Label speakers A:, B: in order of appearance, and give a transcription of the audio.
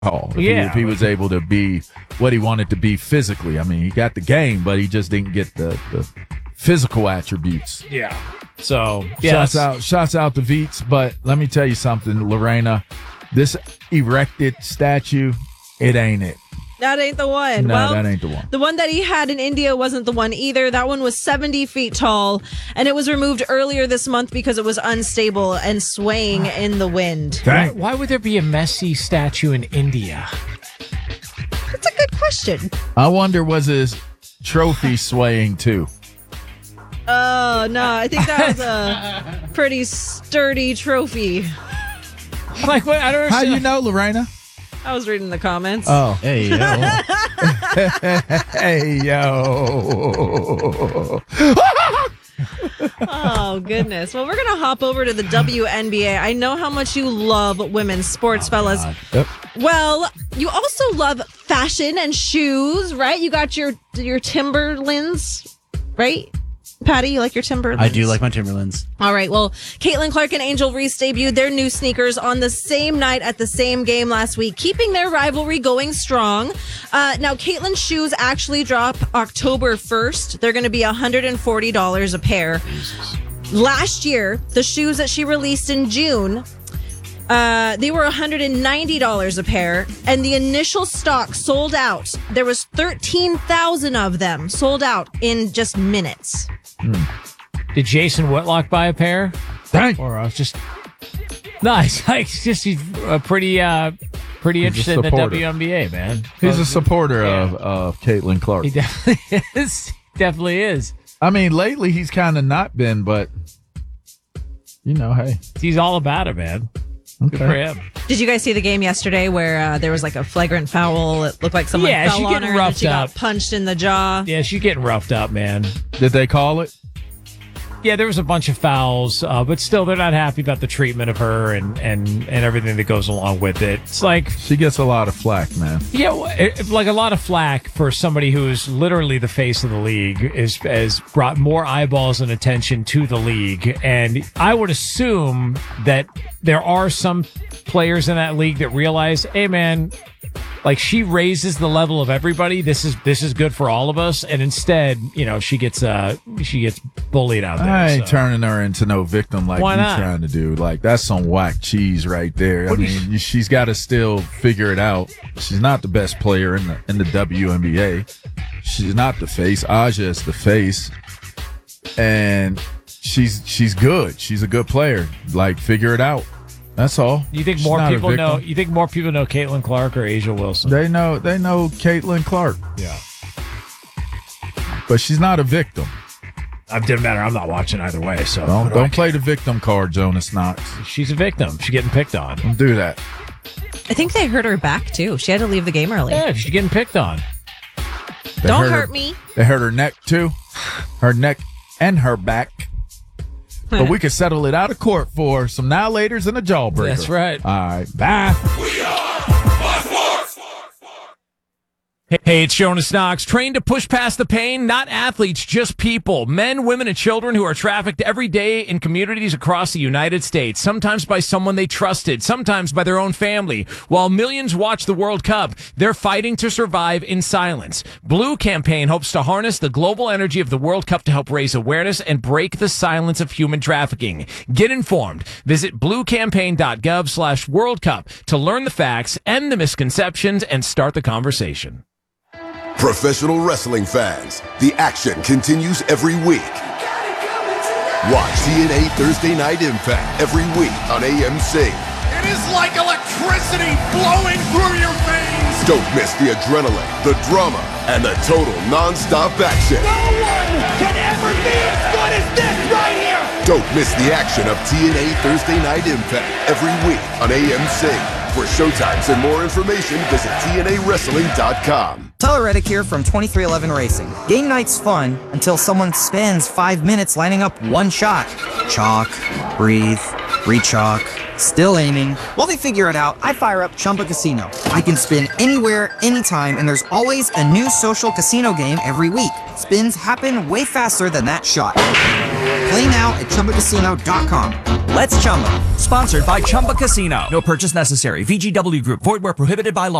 A: If he was able to be what he wanted to be physically. I mean, he got the game, but he just didn't get the physical attributes.
B: Yeah. So, yeah.
A: Shouts out to Veets, but let me tell you something, Lorena. This erected statue, it ain't it.
C: That ain't the one.
A: No,
C: well,
A: that ain't the one.
C: The one that he had in India wasn't the one either. That one was 70 feet tall, and it was removed earlier this month because it was unstable and swaying in the wind.
B: Why would there be a Messi statue in India?
C: That's a good question.
A: I wonder, was his trophy swaying too?
C: Oh, no. I think that was a pretty sturdy trophy.
B: Like, what? I don't
A: How
B: understand.
A: you know, Lorena?
C: I was reading the comments.
A: Oh.
D: Hey, yo.
A: Hey, yo.
C: Oh, goodness. Well, we're going to hop over to the WNBA. I know how much you love women's sports, fellas.
A: Yep.
C: Well, you also love fashion and shoes, right? You got your Timberlands, right? Patty, you like your Timberlands?
D: I do like my Timberlands.
C: All right. Well, Caitlin Clark and Angel Reese debuted their new sneakers on the same night at the same game last week, keeping their rivalry going strong. Now, Caitlin's shoes actually drop October 1st. They're going to be $140 a pair. Jesus. Last year, the shoes that she released in June, they were $190 a pair, and the initial stock sold out. There was 13,000 of them sold out in just minutes.
B: Did Jason Whitlock buy a pair?
A: Dang.
B: Or just nice. Like, he's pretty interested in the WNBA, man.
A: He's a supporter of Caitlin Clark.
B: He definitely is. Definitely is.
A: I mean, lately he's kind of not been, but hey,
B: he's all about it, man. Good for him.
C: Did you guys see the game yesterday where there was like a flagrant foul? It looked like someone fell on her and she got punched in the jaw.
B: Yeah, she's getting roughed up, man.
A: Did they call it?
B: Yeah, there was a bunch of fouls, but still they're not happy about the treatment of her and everything that goes along with it. It's like
A: she gets a lot of flack, man.
B: Yeah, like a lot of flack for somebody who is literally the face of the league, has brought more eyeballs and attention to the league. And I would assume that there are some players in that league that realize, hey, man, like, she raises the level of everybody. This is good for all of us. And instead, she gets bullied out there.
A: I ain't turning her into no victim like
B: Why
A: you
B: not?
A: trying to do. Like, that's some whack cheese right there. I mean, she's got to still figure it out. She's not the best player in the WNBA. She's not the face. Aja is the face, and she's good. She's a good player. Like, figure it out. That's all.
B: You think more people know? You think more people know Caitlin Clark or A'ja Wilson?
A: They know Caitlin Clark.
B: Yeah,
A: but she's not a victim.
B: It didn't matter. I'm not watching either way. So
A: don't play the victim card, Jonas Knox.
B: She's a victim. She's getting picked on.
A: Don't do that.
C: I think they hurt her back too. She had to leave the game early.
B: Yeah, she's getting picked on.
C: Don't hurt me.
A: They hurt her neck too. Her neck and her back. But we could settle it out of court for some now-laters and a jawbreaker.
B: That's right.
A: All right. Bye.
E: We are Fox Sports.
B: Hey, it's Jonas Knox. Trained to push past the pain, not athletes, just people. Men, women, and children who are trafficked every day in communities across the United States. Sometimes by someone they trusted, sometimes by their own family. While millions watch the World Cup, they're fighting to survive in silence. Blue Campaign hopes to harness the global energy of the World Cup to help raise awareness and break the silence of human trafficking. Get informed. Visit bluecampaign.gov/World Cup to learn the facts, end the misconceptions, and start the conversation.
F: Professional wrestling fans, the action continues every week. Watch TNA Thursday Night Impact every week on AMC.
E: It is like electricity flowing through your veins.
F: Don't miss the adrenaline, the drama, and the total non-stop action.
E: No one can ever be as good as this right here.
F: Don't miss the action of TNA Thursday Night Impact every week on AMC. For showtimes and more information, visit TNAWrestling.com.
G: Tyler Reddick here from 2311 Racing. Game night's fun until someone spends 5 minutes lining up one shot. Chalk, breathe, re-chalk, still aiming. While they figure it out, I fire up Chumba Casino. I can spin anywhere, anytime, and there's always a new social casino game every week. Spins happen way faster than that shot. Play now at ChumbaCasino.com.
D: Let's Chumba. Sponsored by Chumba Casino. No purchase necessary. VGW Group. Void where prohibited by law.